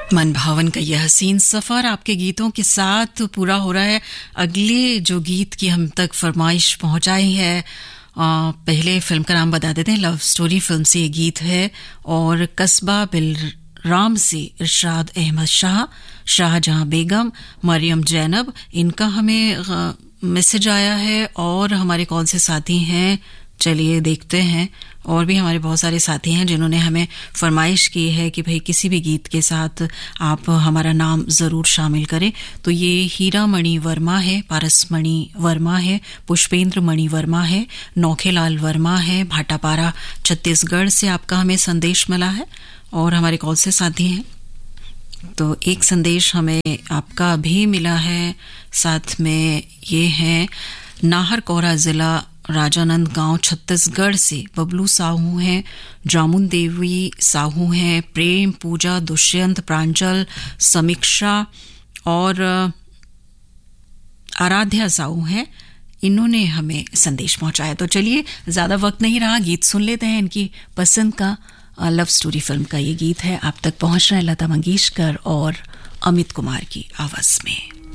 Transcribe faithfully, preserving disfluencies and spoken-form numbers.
मन भावन का यह हसीन सफ़र आपके गीतों के साथ पूरा हो रहा है। अगले जो गीत की हम तक फरमाइश पहुंचाई है, आ, पहले फिल्म का नाम बता देते हैं। लव स्टोरी फिल्म से ये गीत है और कस्बा बिल राम से इरशाद अहमद शाह, शाहजहां बेगम, मरियम जैनब, इनका हमें मैसेज आया है। और हमारे कौन से साथी हैं, चलिए देखते हैं। और भी हमारे बहुत सारे साथी हैं जिन्होंने हमें फरमाइश की है कि भाई किसी भी गीत के साथ आप हमारा नाम ज़रूर शामिल करें। तो ये हीरा मणि वर्मा है, पारस मणि वर्मा है, पुष्पेंद्र मणि वर्मा है, नौखेलाल वर्मा है, भाटापारा छत्तीसगढ़ से आपका हमें संदेश मिला है। और हमारे कौन से साथी हैं, तो एक संदेश हमें आपका भी मिला है। साथ में ये है नाहरकौरा ज़िला राजानंद गांव छत्तीसगढ़ से बबलू साहू हैं, जामुन देवी साहू हैं, प्रेम, पूजा, दुष्यंत, प्रांजल, समीक्षा और आराध्या साहू हैं। इन्होंने हमें संदेश पहुंचाया। तो चलिए ज़्यादा वक्त नहीं रहा, गीत सुन लेते हैं इनकी पसंद का। लव स्टोरी फिल्म का ये गीत है, आप तक पहुंच रहा है लता मंगेशकर और अमित कुमार की आवाज़ में।